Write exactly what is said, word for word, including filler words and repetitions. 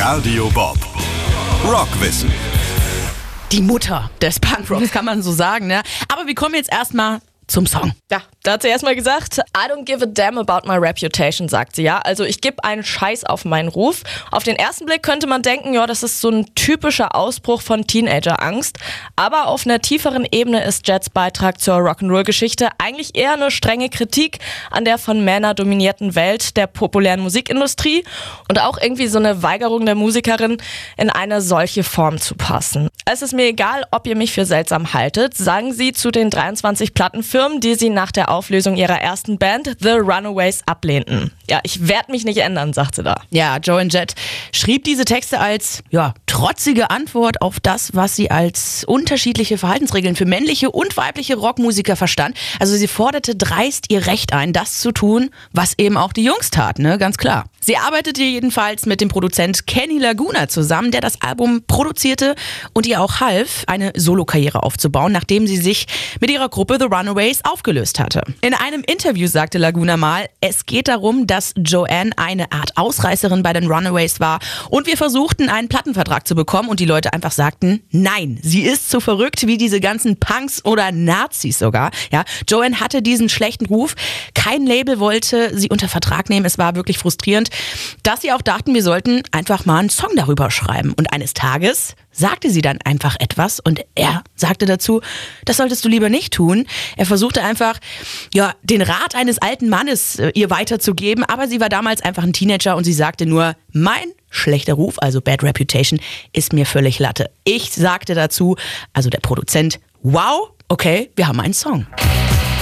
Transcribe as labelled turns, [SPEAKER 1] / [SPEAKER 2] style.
[SPEAKER 1] Radio Bob. Rockwissen.
[SPEAKER 2] Die Mutter des Punkrocks, kann man so sagen, ne? Aber wir kommen jetzt erstmal zum Song.
[SPEAKER 3] Ja, da hat sie erstmal gesagt, I don't give a damn about my reputation, sagt sie, ja. Also ich gebe einen Scheiß auf meinen Ruf. Auf den ersten Blick könnte man denken, ja, das ist so ein typischer Ausbruch von Teenager-Angst. Aber auf einer tieferen Ebene ist Jets Beitrag zur Rock'n'Roll-Geschichte eigentlich eher eine strenge Kritik an der von Männern dominierten Welt der populären Musikindustrie und auch irgendwie so eine Weigerung der Musikerin, in eine solche Form zu passen. Es ist mir egal, ob ihr mich für seltsam haltet, sagen sie zu den dreiundzwanzig Plattenfirmen, die sie nach der Auflösung ihrer ersten Band The Runaways ablehnten. Ja, ich werde mich nicht ändern, sagt sie da.
[SPEAKER 2] Ja, Joan Jett schrieb diese Texte als ja, trotzige Antwort auf das, was sie als unterschiedliche Verhaltensregeln für männliche und weibliche Rockmusiker verstand. Also sie forderte dreist ihr Recht ein, das zu tun, was eben auch die Jungs taten, ne? Ganz klar. Sie arbeitete jedenfalls mit dem Produzent Kenny Laguna zusammen, der das Album produzierte und ihr auch half, eine Solokarriere aufzubauen, nachdem sie sich mit ihrer Gruppe The Runaways aufgelöst hatte. In einem Interview sagte Laguna mal, es geht darum, dass Joanne eine Art Ausreißerin bei den Runaways war und wir versuchten, einen Plattenvertrag zu bekommen und die Leute einfach sagten, nein, sie ist so verrückt wie diese ganzen Punks oder Nazis sogar. Ja, Joanne hatte diesen schlechten Ruf, kein Label wollte sie unter Vertrag nehmen, es war wirklich frustrierend, dass sie auch dachten, wir sollten einfach mal einen Song darüber schreiben. Und eines Tages sagte sie dann einfach etwas und er sagte dazu, das solltest du lieber nicht tun. Er versuchte einfach, ja, den Rat eines alten Mannes äh, ihr weiterzugeben, aber sie war damals einfach ein Teenager und sie sagte nur, mein schlechter Ruf, also Bad Reputation, ist mir völlig Latte. Ich sagte dazu, also der Produzent, wow, okay, wir haben einen Song.